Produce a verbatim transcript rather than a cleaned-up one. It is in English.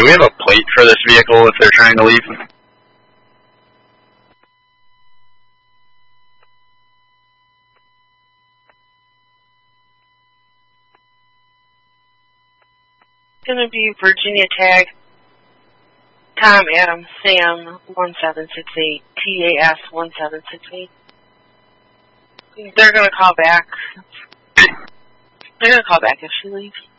do we have a plate for this vehicle if they're trying to leave? It's going to be Virginia tag Tom Adam Sam one seven six eight T A S one seven six eight. They're going to call back. They're going to call back if she leaves.